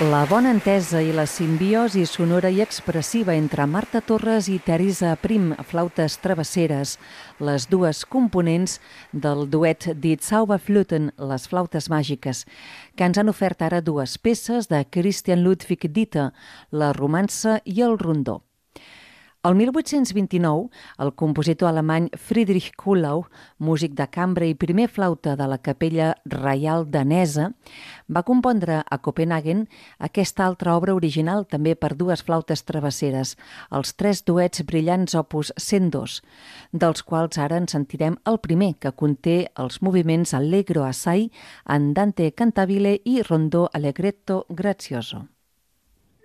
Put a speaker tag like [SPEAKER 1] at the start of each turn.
[SPEAKER 1] La bona entesa i la simbiosi sonora i expressiva entre Marta Torres i Teresa Prim, flautes travesseres, les dues components del duet Die Zauberflöten, les flautes màgiques, que ens han ofert ara dues peces de Christian Ludwig Dieter, la romança i el rondó. El 1829, el compositor alemany Friedrich Kuhlau, músic de cambra i primer flauta de la Capella Reial danesa, va compondre a Copenhagen aquesta altra obra original també per dues flautes travesseres, els tres duets brillants opus 102, dels quals ara en sentirem el primer, que conté els moviments Allegro assai, Andante cantabile i Rondó allegretto grazioso.